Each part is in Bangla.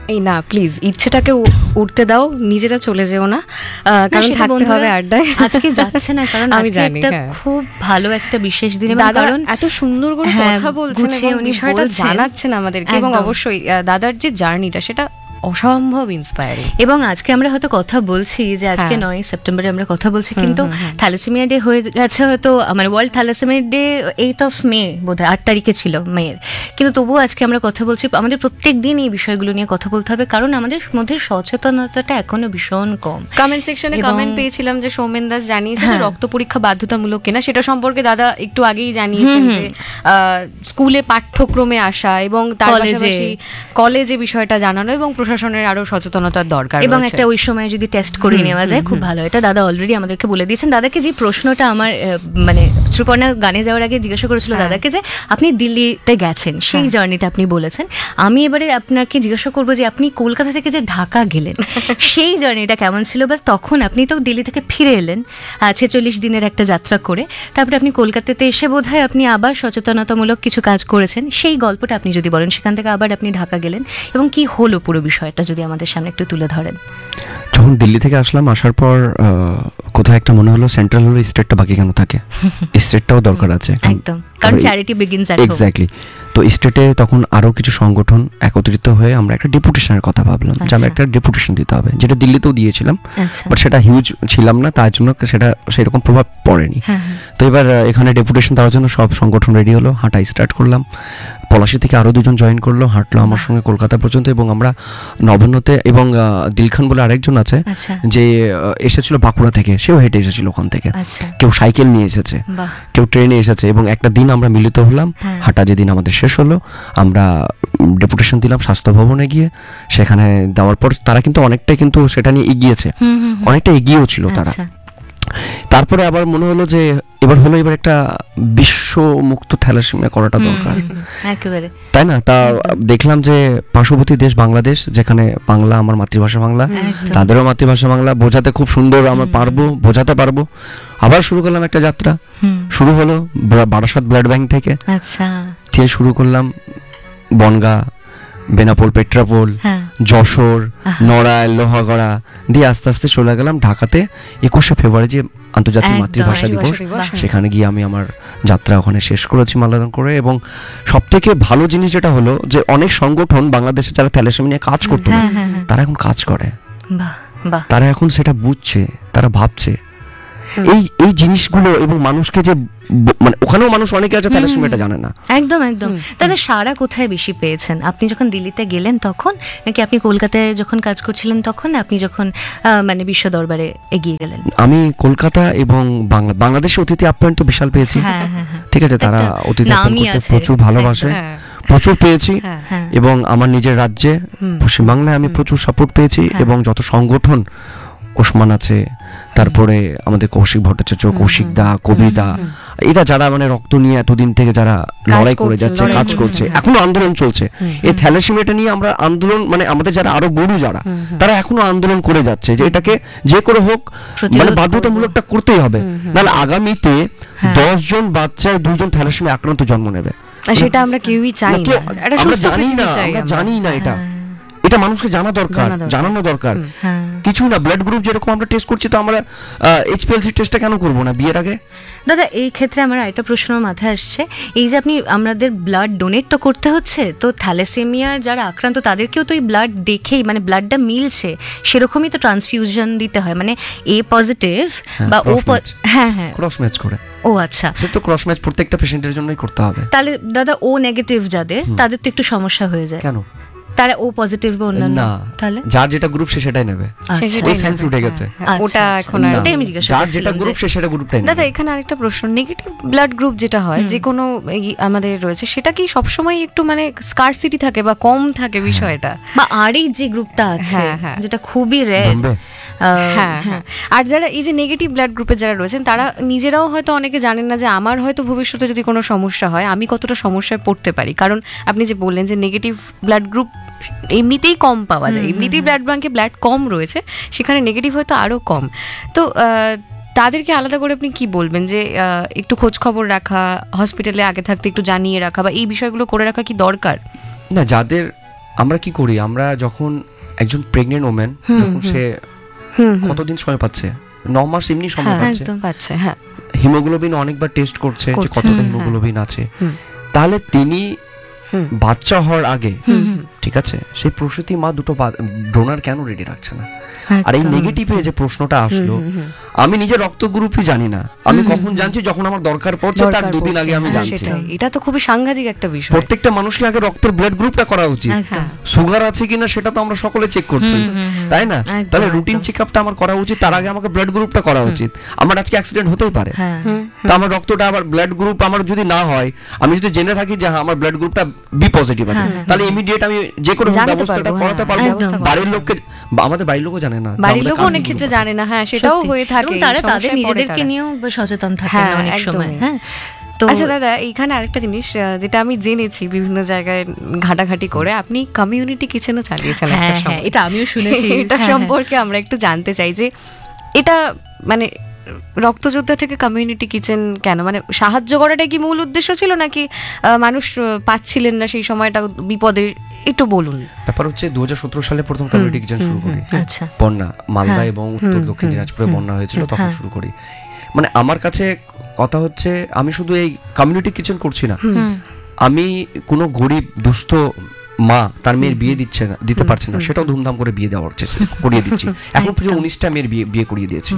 এই না প্লিজ ইচ্ছেটাকে উঠতে দাও, নিজেরা চলে যেও না, কারণ থাকতে হবে আড্ডায়। আজকে যাচ্ছে না কারণ আমি জানি খুব ভালো একটা বিশেষ দিন, কারণ এত সুন্দর করে কথা বলছেন এবং বিষয়টা জানাচ্ছেন আমাদেরকে, এবং অবশ্যই দাদার যে জার্নিটা সেটা অসম্ভব ইন্সপায়ারিং। এবং আজকে আমরা হয়তো কথা বলছি যে আজকে 9 সেপ্টেম্বরে আমরা কথা বলছি, কিন্তু থ্যালাসেমিয়া ডে হয়ে গেছে হয়তো, মানে ওয়ার্ল্ড থ্যালাসেমিয়া ডে 8 মে বোধহয় 8 তারিখে ছিল মেয়ের, কিন্তু তবুও আজকে আমরা কথা বলছি। আমাদের প্রত্যেক দিন এই বিষয়গুলো নিয়ে কথা বলতে হবে, কারণ আমাদের মধ্যে সচেতনতাটা এখনো ভীষণ কম। কমেন্ট সেকশনে কমেন্ট পেয়েছিলাম যে সৌমেন দাস জানিয়েছে রক্ত পরীক্ষা বাধ্যতামূলক কিনা, সেটা সম্পর্কে দাদা একটু আগেই জানিয়েছেন যে স্কুলে পাঠ্যক্রমে আসা এবং তার পাশাপাশি কলেজে বিষয়টা জানানো এবং প্রশাসনের আরো সচেতনতার দরকার, এবং একটা ওই সময় যদি টেস্ট করে নেওয়া যায় খুব ভালো। এটা দাদা অলরেডি আমাদেরকে বলে দিয়েছেন। দাদাকে যে প্রশ্নটা আমার মানে সুপর্ণা গানে যাওয়ার আগে জিজ্ঞাসা করেছিল দাদাকে যে আপনি দিল্লিতে গেছেন, সেই জার্নিটা আপনি বলেছেন। আমি এবারে আপনাকে জিজ্ঞাসা করবো যে আপনি কলকাতা থেকে যে ঢাকা গেলেন সেই জার্নিটা কেমন ছিল, বা তখন আপনি তো দিল্লি থেকে ফিরে এলেন 46 দিনের একটা যাত্রা করে, তারপরে আপনি কলকাতাতে এসে বোধহয় আপনি আবার সচেতনতামূলক কিছু কাজ করেছেন, সেই গল্পটা আপনি যদি বলেন। সেখান থেকে আবার আপনি ঢাকা গেলেন এবং কি হলো পুরো বিষয়টা যদি আমাদের সামনে একটু তুলে ধরেন। যখন দিল্লি থেকে আসলাম, আসার পর কোথাও একটা মনে হলো সেন্ট্রাল হলো স্টেটটা বাকি কেন থাকে, স্টেটটাও দরকার আছে একদম, কারণ charity begins at home. Exactly. তো স্টেটে তখন আরো কিছু সংগঠন একত্রিত হয়ে আমরা একটা ডেপুটেশনের কথা ভাবলাম যে আমরা একটা ডেপুটেশন দিতে হবে, যেটা দিল্লিতেও দিয়েছিলাম, বাট সেটা হিউজ ছিলাম না, তার জন্য সেটা সেরকম প্রভাব পড়েনি। তো এবার এখানে ডেপুটেশন দেওয়ার জন্য সব সংগঠন রেডি হলো, হাঁটা স্টার্ট করলাম। পলাশী থেকে আরো 2জন জয়েন করলো, হাঁটলো আমার সঙ্গে কলকাতা পর্যন্ত, এবং আমরা নবান্নতে, এবং দিলখান বলে আরেকজন আছে যে এসেছিল বাঁকুড়া থেকে, সেও হেঁটে এসেছিল ওখান থেকে, কেউ সাইকেল নিয়ে এসেছে, কেউ ট্রেনে এসেছে, এবং একটা দিন আমরা মিলিত হলাম। হাঁটা যেদিন আমাদের শেষ হলো, আমরা ডেপুটেশন দিলাম স্বাস্থ্য ভবনে গিয়ে। সেখানে দেওয়ার পর তারা কিন্তু অনেকটাই কিন্তু সেটা নিয়ে এগিয়েছে, অনেকটা এগিয়েও ছিল তারা। তারপরে আবার মনে হলো যে এবার একটা বিশ্ব মুক্ত থ্যালাসেমিয়া করাটা দরকার, তাই না? তা দেখলাম যে পার্শ্ববর্তী দেশ বাংলাদেশ, যেখানে বাংলা আমার মাতৃভাষা বাংলা, তাদেরও মাতৃভাষা বাংলা, বোঝাতে খুব সুন্দর আমরা বোঝাতে পারবো। আবার শুরু করলাম একটা যাত্রা, শুরু হলো বারাসাত ব্লাড ব্যাংক থেকে, শুরু করলাম বনগা, বেনাপোল, পেট্রাপোল, যশোর, নড়াইল, লোহাগড়া দিয়ে আস্তে আস্তে চলে গেলাম ঢাকাতে 21শে ফেব্রুয়ারি যে আন্তর্জাতিক মাতৃভাষা দিবস। সেখানে গিয়ে আমি আমার যাত্রা ওখানে শেষ করেছি মালাদান করে। এবং সব থেকে ভালো জিনিস যেটা হলো যে অনেক সংগঠন বাংলাদেশে যারা থ্যালাসেমিয়া নিয়ে কাজ করতো তারা এখন কাজ করে, তারা এখন সেটা বুঝছে, তারা ভাবছে এই জিনিসগুলো, এবং মানুষকে যে মানে ওখানেও মানুষ অনেকে আছে থ্যালাসেমিয়াটা জানে না। একদম একদম। তাদের সারা কোথায় বেশি পেয়েছেন? আপনি যখন দিল্লিতে গেলেন তখন, নাকি আপনি কলকাতায় যখন কাজ করছিলেন তখন, আপনি যখন মানে বিশ্ব দরবারে এগিয়ে গেলেন? আমি কলকাতা এবং বাংলাদেশে অতিথি আপ্যায়ন তো বিশাল পেয়েছি, ঠিক আছে, তারা অতিথি আপ্যায়ন করতে প্রচুর ভালোবাসে, প্রচুর পেয়েছি। এবং আমার নিজের রাজ্যে পশ্চিমবাংলায় আমি প্রচুর সাপোর্ট পেয়েছি, এবং যত সংগঠন, ওসমান আছে, তারপরে আমাদের কৌশিক ভট্টাচার্য, কৌশিক দা, কবি দা, এরা যারা মানে রক্ত নিয়ে এতদিন থেকে যারা লড়াই করে যাচ্ছে, কাজ করছে, এখনো আন্দোলন চলছে এই থ্যালাসেমিয়াটা নিয়ে। আমরা আন্দোলন মানে আমাদের যারা আরো গুরু যারা, তারা এখনো আন্দোলন করে যাচ্ছে যে এটাকে যে করে হোক মানে বাধ্যতামূলকটা করতেই হবে, নাহলে আগামীতে 10 জন বাচ্চায় 2 জন থ্যালাসেমিয়া আক্রান্ত জন্ম নেবে। সেটা আমরা কেউই চাই না, আমরা জানি না এটা মানুষকে জানা দরকার, জানানো দরকার। কিছু না, ব্লাড গ্রুপ যেরকম আমরা টেস্ট করছি, তো আমরা এইচপিএলসি টেস্টটা কেন করবো না বিয়ের আগে? দাদা এই ক্ষেত্রে আমার একটা প্রশ্ন মাথায় আসছে, এই যে আপনি আমাদের ব্লাড ডোনেট তো করতে হচ্ছে, তো থ্যালাসেমিয়ার যারা আক্রান্ত তাদেরকেও তো এই ব্লাড দেখেই মানে ব্লাডটা মিলছে সেরকমই তো ট্রান্সফিউশন দিতে হয়, মানে এ পজিটিভ বা ও ক্রস ম্যাচ করে। ও আচ্ছা, সে তো ক্রস ম্যাচ প্রত্যেকটা পেশেন্টের জন্যই করতে হবে। তাহলে দাদা ও নেগেটিভ যাদের, তাদের তো একটু সমস্যা হয়ে যায়। কেন? তারা ও পজিটিভ বা অন্যান্য, তাহলে যার যেটা গ্রুপ সে সেটাই নেবে, ওই সেন্স উঠে গেছে। ওটা এখন ওটাই আমি জিজ্ঞাসা করছিলাম, যার যেটা গ্রুপ সে সেটা গ্রুপটাই নেবে। দাদা এখানে আরেকটা প্রশ্ন, নেগেটিভ ব্লাড গ্রুপ যেটা হয় যে কোনো আমাদের রয়েছে, সেটা কি সবসময় একটু মানে স্কারসিটি থাকে বা কম থাকে বিষয়টা, বা আর এই যে গ্রুপটা আছে যেটা খুবই রেয়ার? আর যারা এই যে নেগেটিভ ব্লাড গ্রুপে যারা রয়েছেন, তারা নিজেরাও হয়তো অনেকে জানেন না যে আমার হয়তো ভবিষ্যতে যদি কোনো সমস্যা হয় আমি কতটা সমস্যায় পড়তে পারি। কারণ আপনি যে বললেন যে নেগেটিভ ব্লাড গ্রুপ এমনিতেই কম পাওয়া যায়, এমনিতেই ব্লাড ব্যাংকে ব্লাড কম রয়েছে, সেখানে নেগেটিভ হয়তো আরও কম। তো তাদেরকে আলাদা করে আপনি কি বলবেন যে একটু খোঁজ খবর রাখা, হসপিটালে আগে থাকতে একটু জানিয়ে রাখা, বা এই বিষয়গুলো করে রাখা কি দরকার? না, যাদের আমরা কি করি, আমরা যখন একজন প্রেগনেন্ট ওমেন যখন সে কতদিন সময় পাচ্ছে, 9 মাস এমনি সময় পাচ্ছে, একদম পাচ্ছে, হ্যাঁ, হিমোগ্লোবিন অনেকবার টেস্ট করছে যে কতটা হিমোগ্লোবিন আছে, তাহলে তিনি বাচ্চা হওয়ার আগে, ঠিক আছে, সেই প্রসূতি মা দুটো ডোনার কেন রেডি রাখছে না? আর এই নেগেটিভে যে প্রশ্নটা আসলো, আমি নিজের রক্ত গ্রুপই জানি না, আমি কখন জানছি যখন আমার দরকার পড়ছে, তার 2 দিন আগে আমি জানছি। এটা তো খুবই সাংঘাতিক একটা বিষয়। প্রত্যেকটা মানুষকে আগে রক্তের ব্লাড গ্রুপটা করা উচিত, সুগার আছে কিনা সেটা তো আমরা সকলে চেক করছি, তাই না? তাহলে রুটিন চেকআপটা আমার করা উচিত, তার আগে আমাকে ব্লাড গ্রুপটা করা উচিত। আমার আজকে অ্যাক্সিডেন্ট হতেই পারে, তো আমার রক্তটা আবার ব্লাড গ্রুপ আমার যদি না হয়, আমি যদি জেনে থাকি যে হ্যাঁ আমার ব্লাড গ্রুপটা বি পজিটিভ আছে, তাহলে ইমিডিয়েট আমি যে কোনো ব্যবস্থাটা করাতে পারবো। বাড়ির লোককে, আমাদের বাড়ির লোকও জানে না, বাড়ির লোকও অনেক ক্ষেত্রে জানে না, হ্যাঁ সেটাও হয়ে থাকে, তারা তাদের নিজেদেরকে নিয়েও সচেতন থাকে না অনেক সময়। হ্যাঁ, তো আচ্ছা দাদা, এইখানে আরেকটা জিনিস যেটা আমি জেনেছি বিভিন্ন জায়গায় ঘাটাঘাটি করে, আপনি কমিউনিটি কিচেনও চালিয়েছেন একটা সময়। হ্যাঁ, এটা আমিও শুনেছি। এটা সম্পর্কে আমরা একটু জানতে চাই যে এটা মানে রক্তযোদ্ধা থেকে কমিউনিটি কিচেন কেন, মানে সাহায্য করাটা কি মূল উদ্দেশ্য ছিল, নাকি মানুষ পাচ্ছিলেন না সেই সময়টা বিপদে? একটু বলুন। ব্যাপার হচ্ছে 2017 সালে প্রথম কমিউনিটি কিচেন শুরু করি। আচ্ছা, বন্যা মালদা এবং উত্তর দক্ষিণ দিনাজপুরে বন্যা হয়েছিল, তখন শুরু করি। মানে আমার কাছে কথা হচ্ছে, আমি শুধু এই কমিউনিটি কিচেন করছি না, আমি কোনো গরিব দুস্থ মা তার মেয়ের বিয়ে দিতে পারছে না, সেটাও ধুমধাম করে বিয়ে দেওয়ার চেষ্টা করিয়ে দিচ্ছি। এখন পর্যন্ত 19টা মেয়ের বিয়ে করিয়ে দিয়েছি।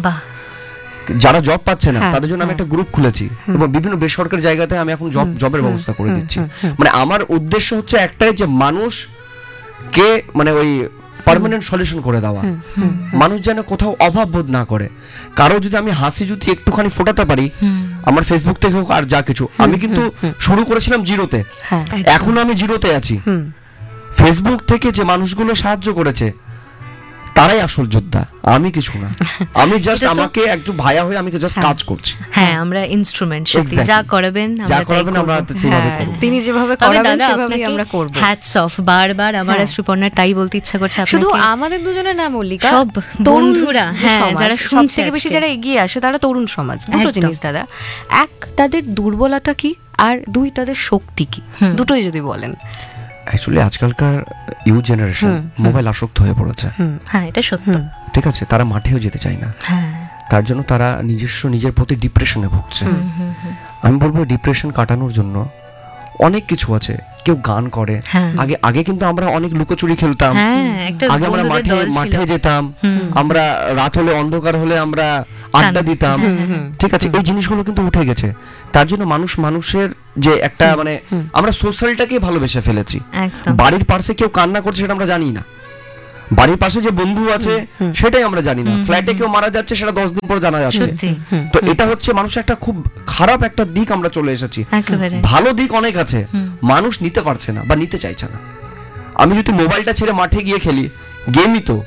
যারা জব পাচ্ছে না তাদের জন্য আমি একটা গ্রুপ খুলেছি, এবং বিভিন্ন বেসরকারি জায়গাতে আমি এখন জবের ব্যবস্থা করে দিচ্ছি। মানে আমার উদ্দেশ্য হচ্ছে একটাই, যে মানুষ কে মানে ওই পার্মানেন্ট সলিউশন করে দেওয়া, মানুষ যেন কোথাও অভাব বোধ না করে। কারো যদি আমি হাসি যদি একটুখানি ফোটাতে পারি, আমার ফেসবুক থেকে হোক আর যা কিছু, আমি কিন্তু শুরু করেছিলাম জিরোতে, এখন আমি জিরোতে আছি। ফেসবুক থেকে যে মানুষগুলো সাহায্য করেছে তারাই আসল যোদ্ধা, আমি কিছু না। আমি জাস্ট আমাকে একটু ভাইয়া হয়ে আমি জাস্ট কাজ করছি। হ্যাঁ, আমরা ইনস্ট্রুমেন্ট, সত্যি যা করাবেন আমরা সেভাবে করব, তিনি যেভাবে করাবেন সেভাবেই আমরা করব। Hats off. বারবার আমার শ্রীপর্ণা তাই বলতে ইচ্ছা করছে, শুধু আমাদের দুজনের না মল্লিকা, সব বন্ধুরা, হ্যাঁ, যারা শুনছে, সবথেকে বেশি যারা এগিয়ে আসে তারা তরুণ সমাজ। দুটো জিনিস দাদা, এক তাদের দুর্বলতা কি, আর 2 তাদের শক্তি কি, দুটোই যদি বলেন। অ্যাকচুয়ালি আজকালকার ইউথ জেনারেশন মোবাইল আসক্ত হয়ে পড়েছে। হ্যাঁ, এটা সত্য। ঠিক আছে, তারা মাঠেও যেতে চায় না, তার জন্য তারা নিজের প্রতি ডিপ্রেশনে ভুগছে। আমি বলবো ডিপ্রেশন কাটানোর জন্য অনেক কিছু আছে। কেউ গান করে, আগে কিন্তু আমরা অনেক লুকোচুরি খেলতাম, আগে আমরা মাঠে যেতাম, আমরা রাত হলে অন্ধকার হলে আমরা আড্ডা দিতাম। ঠিক আছে, এই জিনিসগুলো কিন্তু উঠে গেছে। তার জন্য মানুষের যে একটা মানে আমরা সোশ্যালটাকে ভালোবেসে ফেলেছি। বাড়ির পাশে কেউ কান্না করছে সেটা আমরা জানি না, বাড়ির পাশে যে বন্ধু আছে সেটাই আমরা জানি না, ফ্ল্যাটে কেউ মারা যাচ্ছে সেটা 10 দিন পর জানা যাচ্ছে। তো এটা হচ্ছে মানুষের একটা খুব খারাপ একটা দিক আমরা চলে এসেছি। ভালো দিক অনেক আছে, মানুষ নিতে পারছে না বা নিতে চাইছে না। আমি যদি মোবাইলটা ছেড়ে মাঠে গিয়ে খেলি, গেমই তো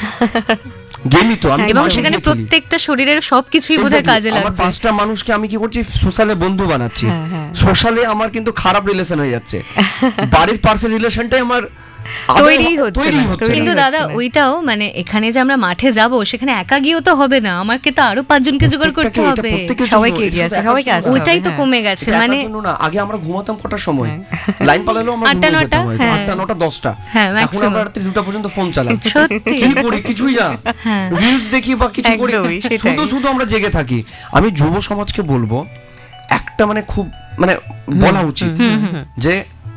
আমি, এবং সেখানে প্রত্যেকটা শরীরের সবকিছুই বোধহয় কাজে লাগছে। আমার 5টা মানুষকে আমি কি করছি, সোশ্যালে বন্ধু বানাচ্ছি। সোশ্যালে আমার কিন্তু খারাপ রিলেশন হয়ে যাচ্ছে, বাড়ির পাশের রিলেশনটাই আমার তৈরি হচ্ছে। কিন্তু দাদা ওইটাও মানে এখানে যে আমরা মাঠে যাব, সেখানে একা গিয়েও তো হবে না, আমাকে তো আরো 5 জনকে জোগাড় করতে হবে, সবাইকে আসতে, ওইটাই তো কমে গেছে। মানে আগে আমরা ঘুমাতাম কটার সময়, লাইন পালালেও আমরা 8টা 9টা, 8টা 9টা 10টা, এখন আমরা রাত্রি 2টা পর্যন্ত ফোন চালাই। সত্যি কি করি, কিছুই না, রিলস দেখি বা কিছু করি, শুধু আমরা জেগে থাকি। আমি যুব সমাজকে বলবো একটা মানে খুব মানে বলা উচিত যে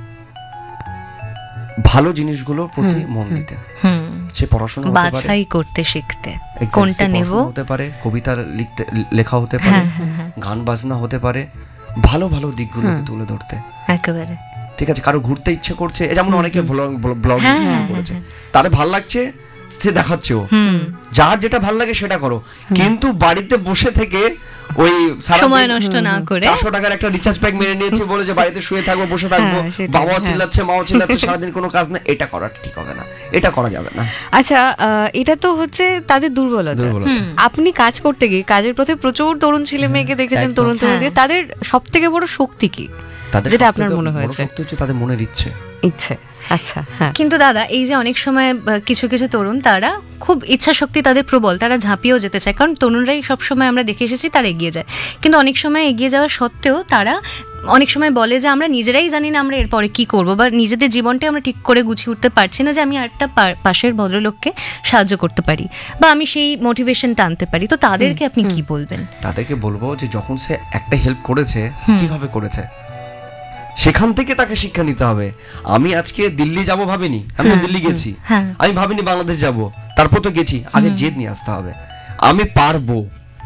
ভালো জিনিসগুলোর প্রতি মন দিতে, সে পড়াশোনা বাছাই করতে শিখতে, কোনটা নেব হতে পারে, কবিতা লেখা হতে পারে, গান বাজনা হতে পারে, ভালো ভালো দিকগুলোকে তুলে ধরতে একেবারে। ঠিক আছে, কারো ঘুরতে ইচ্ছে করছে, যেমন অনেকে ব্লগ করেছে, তাদের ভাল লাগছে সে দেখাচ্ছে, ও যার যেটা ভাল লাগে সেটা করো, কিন্তু বাড়িতে বসে থেকে ওই সময় নষ্ট না করে 400 টাকার একটা রিচার্জ প্যাক মেরে নিয়েছি বলে যে বাড়িতে শুয়ে থাকবো, বসে থাকবো, বাবাও চিল্লাচ্ছে মাও চিল্লাচ্ছে, সারাদিন কোনো কাজ না, এটা করা ঠিক হবে না, এটা করা যাবে না। আচ্ছা, এটা তো হচ্ছে তাদের দুর্বলতা। আপনি কাজ করতে গিয়ে কাজের প্রতি প্রচুর তরুণ ছেলে মেয়েকে দেখেছেন, তরুণ তরুণীদের, তাদের সব থেকে বড় শক্তি কি, যেটা আপনার মনে হয়েছে? শক্তি হচ্ছে তাদের মনের ইচ্ছে। আচ্ছা, হ্যাঁ। কিন্তু দাদা এই যে অনেক সময় কিছু কিছু তরুণ তারা খুব ইচ্ছা শক্তি তাদের প্রবল, তারা ঝাঁপিয়েও যেতে চায়, কারণ তরুণরাই সবসময় আমরা দেখে এসেছি তারা এগিয়ে যায়, কিন্তু অনেক সময় এগিয়ে যাওয়া সত্ত্বেও তারা অনেক সময় বলে যে আমরা নিজেরাই জানি না আমরা এরপরে কি করব, বা নিজেদের জীবনটাই আমরা ঠিক করে গুছিয়ে উঠতে পারছি না যে আমি একটা পাশের ভদ্রলোককে সাহায্য করতে পারি বা আমি সেই মোটিভেশনটা আনতে পারি। তো তাদেরকে আপনি কি বলবেন? তাদেরকে বলবো যে যখন সে একটা হেল্প করেছে, কিভাবে করেছে সেখান থেকে তাকে শিক্ষা নিতে হবে। আমি আজকে দিল্লি যাব ভাবিনি, আমি দিল্লি গেছি, আমি ভাবিনি বাংলাদেশ যাব, তারপর তো গেছি, আগে জেদ নিয়ে আসতে হবে। আমি পারবো,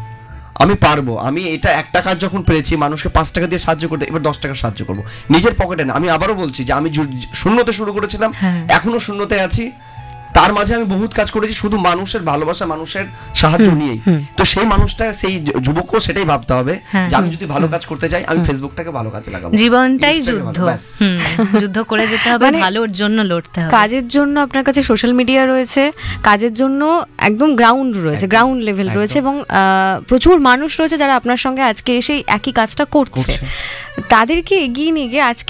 আমি এটা 1 টাকা যখন পেরেছি মানুষকে 5 টাকা দিয়ে সাহায্য করতে, এবার 10 টাকা সাহায্য করবো নিজের পকেটে না। আমি আবারও বলছি যে আমি শূন্যতে শুরু করেছিলাম, এখনো শূন্যতে আছি, তার মাঝে আমি বহুত কাজ করেছি শুধু মানুষের ভালোবাসা, মানুষের সাহায্য নিয়েই। তো সেই মানুষটা, সেই যুবকও সেটাই ভাবতে হবে যে আমি যদি ভালো কাজ করতে চাই আমি ফেসবুকটাকে ভালো কাজে লাগাবো। জীবনটাই যুদ্ধ, যুদ্ধ করে যেতে হবে, ভালোর জন্য লড়তে হবে। কাজের জন্য আপনার কাছে সোশ্যাল মিডিয়া রয়েছে, কাজের জন্য একদম গ্রাউন্ড রয়েছে, গ্রাউন্ড লেভেল রয়েছে, এবং প্রচুর মানুষ রয়েছে যারা আপনার সঙ্গে আজকে এসে একই কাজটা করছে। তাদেরকে এগিয়ে নিয়ে গিয়ে আজকে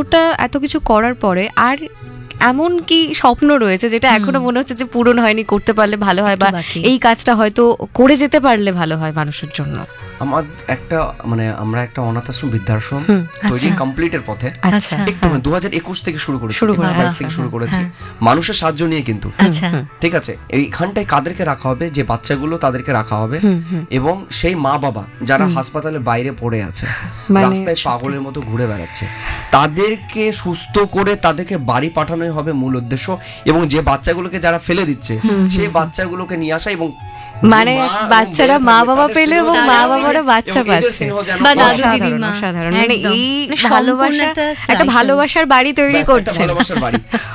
এত কিছু করার পরে আর এমন কি স্বপ্ন রয়েছে যেটা এখনো মনে হচ্ছে যে পূরণ হয়নি, করতে পারলে ভালো হয়, বা এই কাজটা হয়তো করে যেতে পারলে ভালো হয় মানুষের জন্য? আমার একটা আমরা একটা অনাথ আশ্রম, বৃদ্ধাশ্রম তৈরি কমপ্লিটের পথে একটু 2021 থেকে শুরু করেছি, 2022 থেকে শুরু করেছি, মানুষের সাহায্য নিয়ে কিন্তু। ঠিক আছে, এইখানটায় কাদেরকে রাখা হবে, যে বাচ্চাগুলো তাদেরকে রাখা হবে, এবং সেই মা বাবা যারা হাসপাতালের বাইরে পড়ে আছে, রাস্তায় পাগলের মতো ঘুরে বেড়াচ্ছে, তাদেরকে সুস্থ করে তাদেরকে বাড়ি পাঠানোই হবে মূল উদ্দেশ্য। এবং যে বাচ্চাগুলোকে যারা ফেলে দিচ্ছে সেই বাচ্চাগুলোকে নিয়ে আসা, এবং মানে বাচ্চারা মা বাবা পেলে এবং মা বাবারা বাচ্চা পাচ্ছে, বা দাদু দিদিমা, সাধারণ মানে এই ভালোবাসা, একটা ভালোবাসার বাড়ি তৈরি করছে, ভালোবাসার বাড়ি।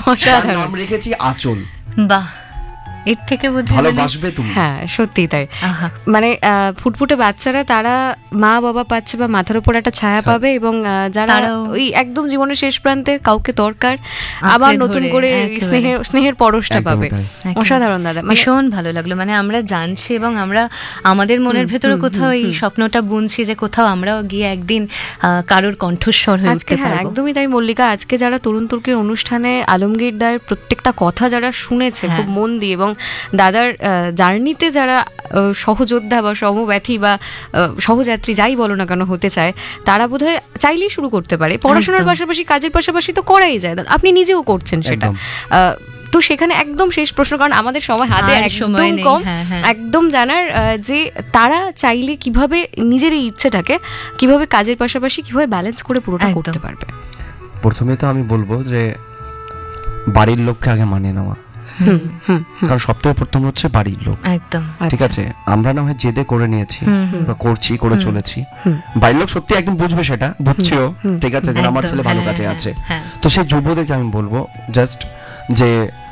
নাম রেখেছি আঁচল। বাহ, এর থেকে ভালোবাসবে তুমি। হ্যাঁ, সত্যি তাই। মানে ফুটফুটে বাচ্চারা তারা মা বাবা পাচ্ছে, বা মাথার উপর একটা ছায়া পাবে, এবং যারা ওই একদম জীবনের শেষ প্রান্তে কাউকে দরকার, আবার নতুন করে স্নেহের পরশটা পাবে। অসাধারণ দাদা, ভীষণ ভালো লাগলো। মানে আমরা জানছি এবং আমরা আমাদের মনের ভেতরে কোথাও এই স্বপ্নটা বুনছি যে কোথাও আমরাও গিয়ে একদিন কারোর কণ্ঠস্বর হয়ে উঠতে পারবো। একদমই তাই মল্লিকা। আজকে যারা তরুণ তুর্কির অনুষ্ঠানে আলমগীর দায়ের প্রত্যেকটা কথা যারা শুনেছে খুব মন দিয়ে, এবং দাদার জার্নিতে যারা সহযোদ্ধা বা সমব্যথী বা সহযাত্রী যাই বলো না কেন হতে চায়, তারা বোধহয় চাইলেই শুরু করতে পারে। পড়াশোনার পাশাপাশি, কাজের পাশাপাশি তো করাই যায়, আপনি নিজেও করছেন সেটা। তো সেখানে একদম শেষ প্রশ্ন, কারণ আমাদের সময় হাতে একদম কম, একদম জানার যে তারা চাইলে কিভাবে নিজের এই ইচ্ছেটাকে কিভাবে কাজের পাশাপাশি কিভাবে ব্যালেন্স করে পুরোটা করতে পারবে। প্রথমে তো আমি বলবো যে বাড়ির লোককে আগে মানিয়ে নেওয়া, কারণ সবথেকে প্রথম হচ্ছে বাড়ির লোক। একদম ঠিক আছে, আমরা না হয় জেদে করে নিয়েছি বা করছি, করে চলেছি, বাড়ির লোক সত্যি একদম বুঝবে, সেটা বুঝছেও, ঠিক আছে, যে আমার ছেলে ভালো কাজে আছে। তো সেই যুবদেরকে আমি বলবো জাস্ট যে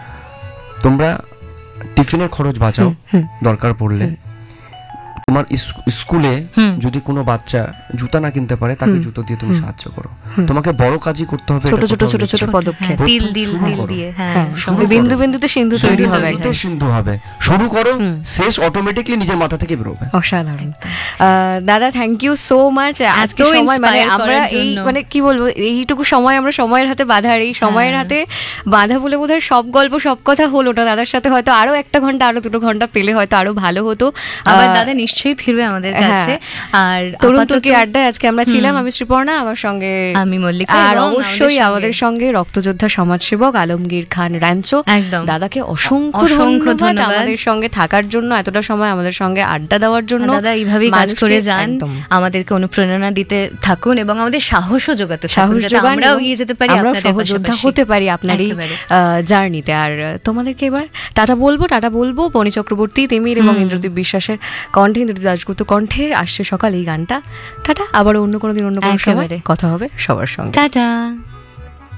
তোমরা টিফিনের খরচ বাঁচাও, দরকার পড়লে তোমার স্কুলে যদি কোনো বাচ্চা জুতা না কিনতে পারে তাকে জুতো দিয়ে তুমি সাহায্য করো। তোমাকে বড় কাজই করতে হবে, ছোট ছোট ছোট ছোট পদক্ষেপ, দিল দিয়ে, বিন্দু বিন্দুতে সিন্ধু তৈরি হবে, সিন্ধু হবে। শুরু করো, শেষ অটোমেটিকলি নিজের মাথা থেকে বেরোবে। অসাধারণ দাদা, থ্যাংক ইউ সো মাচ। আজকে সময় মানে আমরা এই মানে কি বলবো, এইটুকু সময় আমরা সময়ের হাতে বাঁধা, আর এই সময়ের হাতে বাঁধা বলে বোধহয় সব গল্প সব কথা হলো না। দাদার সাথে হয়তো আরো 1 ঘন্টা, আরো 2 ঘন্টা পেলে হয়তো আরো ভালো হতো। আবার দাদা নিশ্চয়ই ফিরবে আমাদের কাছে। আর তরুণ তুর্কির আড্ডায় আজকে আমরা ছিলাম, আমি শ্রীপর্ণা, আমার সঙ্গে আমি মল্লিকা, আর অবশ্যই আমাদের সঙ্গে রক্তযোদ্ধা সমাজসেবক আলমগীর খান র্যাঞ্চো। দাদাকে অসংখ্য ধন্যবাদ আমাদের সঙ্গে থাকার জন্য, এতটা সময় আমাদের সঙ্গে আড্ডা দেওয়ার জন্য। দাদা এইভাবেই কাজ করে যান, আমাদেরকে অনুপ্রেরণা দিতে থাকুন এবং আমাদের সাহসও যোগাতে থাকুন, যাতে আমরাও এগিয়ে যেতে পারি, আমরাও সহযোদ্ধা হতে পারি আপনার এই জার্নিতে। আর তোমাদেরকে এবার টাটা বলবো বনি চক্রবর্তী, তিমির এবং ইন্দ্রদীপ বিশ্বাসের কণ্ঠে, ইন্দ্রদীপ দাশগুপ্ত কণ্ঠে আসছে সকাল এই গানটা। টাটা, আবার অন্য কোনো দিন অন্য কোনো সময় কথা হবে সবার সঙ্গে। টাটা।